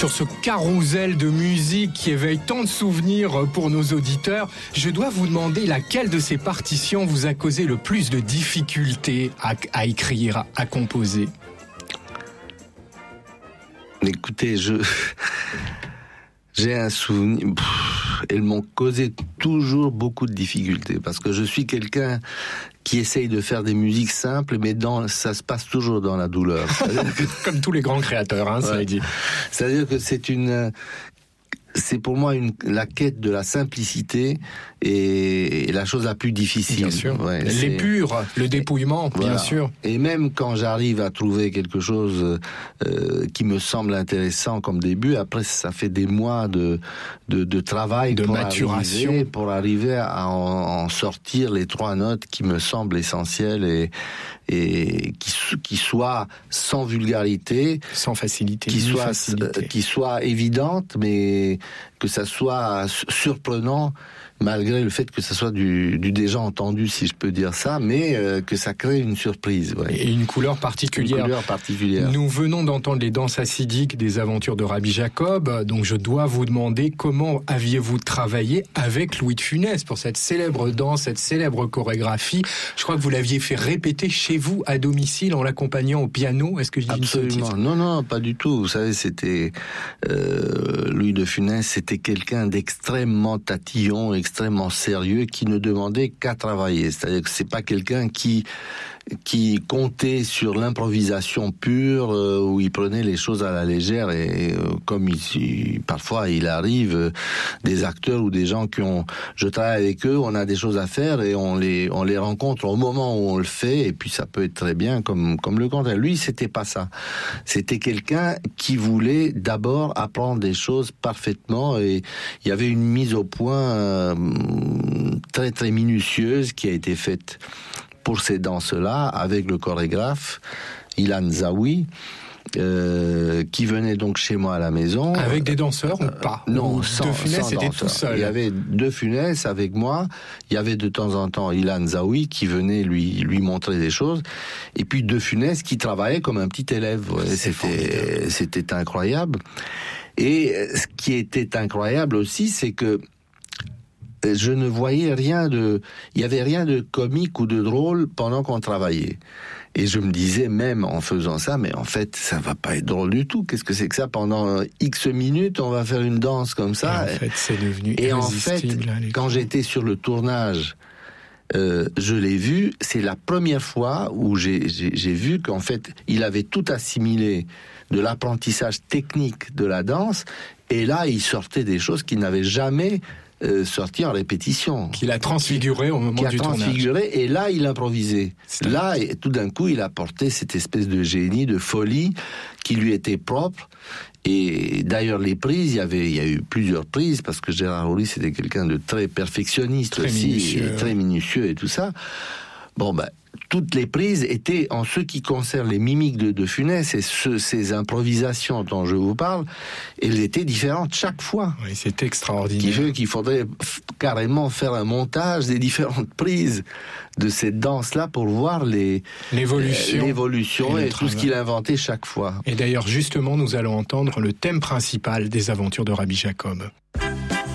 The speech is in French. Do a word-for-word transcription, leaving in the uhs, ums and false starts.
Sur ce carrousel de musique qui éveille tant de souvenirs pour nos auditeurs, je dois vous demander laquelle de ces partitions vous a causé le plus de difficultés à, à écrire, à, à composer. Écoutez, je... j'ai un souvenir... Pff, elles m'ont causé toujours beaucoup de difficultés, parce que je suis quelqu'un qui essaye de faire des musiques simples, mais dans, ça se passe toujours dans la douleur. Que... Comme tous les grands créateurs, hein, ouais. Ça est dit. C'est-à-dire que c'est une... C'est pour moi une, la quête de la simplicité et, et la chose la plus difficile. Bien sûr. Ouais, l'épure, le dépouillement, et, bien voilà. sûr. Et même quand j'arrive à trouver quelque chose euh, qui me semble intéressant comme début, après ça fait des mois de de, de travail, de pour maturation, arriver, pour arriver à en, en sortir les trois notes qui me semblent essentielles et et qui qui soient sans vulgarité, sans facilité, qui soient facilité. qui soient évidentes, mais que ça soit surprenant, malgré le fait que ça soit du, du déjà entendu, si je peux dire ça, mais euh, que ça crée une surprise. Ouais. Et une couleur particulière. Une couleur particulière. Nous venons d'entendre les danses acidiques des aventures de Rabbi Jacob, donc je dois vous demander comment aviez-vous travaillé avec Louis de Funès pour cette célèbre danse, cette célèbre chorégraphie. Je crois que vous l'aviez fait répéter chez vous, à domicile, en l'accompagnant au piano. Est-ce que je dis Absolument. une sottise ? Non, non, pas du tout. Vous savez, c'était... Euh, Louis de Funès, c'était quelqu'un d'extrêmement tatillon, extrêmement sérieux, qui ne demandait qu'à travailler. C'est-à-dire que c'est pas quelqu'un qui qui comptait sur l'improvisation pure, euh, où il prenait les choses à la légère, et euh, comme il, parfois il arrive euh, des acteurs ou des gens qui ont, je travaille avec eux, on a des choses à faire et on les on les rencontre au moment où on le fait, et puis ça peut être très bien comme comme le contraire. Lui, c'était pas ça. C'était quelqu'un qui voulait d'abord apprendre des choses parfaitement, et il y avait une mise au point euh, très très minutieuse qui a été faite pour ces danses-là, avec le chorégraphe Ilan Zaoui, euh, qui venait donc chez moi à la maison. Avec des danseurs ou pas ? euh, Non, ou sans, De Funès sans était danseurs. tout seul. Il y avait De Funès avec moi, il y avait de temps en temps Ilan Zaoui qui venait lui, lui montrer des choses, et puis De Funès qui travaillait comme un petit élève. Ouais, c'était, c'était incroyable. Et ce qui était incroyable aussi, c'est que je ne voyais rien de... Il y avait rien de comique ou de drôle pendant qu'on travaillait. Et je me disais, même en faisant ça, mais en fait, ça va pas être drôle du tout. Qu'est-ce que c'est que ça ? Pendant X minutes, on va faire une danse comme ça. Et en fait, c'est devenu Et en fait, quand j'étais sur le tournage, euh, je l'ai vu, c'est la première fois où j'ai, j'ai, j'ai vu qu'en fait, il avait tout assimilé de l'apprentissage technique de la danse, et là, il sortait des choses qu'il n'avait jamais Euh, sorti en répétition. Qu'il a transfiguré au moment du tournage. Transfiguré, et là, il improvisait. C'est là, et tout d'un coup, il apportait cette espèce de génie, de folie, qui lui était propre. Et d'ailleurs, les prises, il y avait, il y a eu plusieurs prises, parce que Gérard Houry, c'était quelqu'un de très perfectionniste très aussi, minutieux. Et très minutieux et tout ça. Bon, ben, toutes les prises étaient, en ce qui concerne les mimiques de, de Funès et ce, ces improvisations dont je vous parle, elles étaient différentes chaque fois. Oui, c'est extraordinaire. Qui fait qu'il faudrait f- carrément faire un montage des différentes prises de cette danse-là pour voir les, l'évolution, euh, l'évolution et, et tout ce qu'il inventait chaque fois. Et d'ailleurs, justement, nous allons entendre le thème principal des aventures de Rabbi Jacob.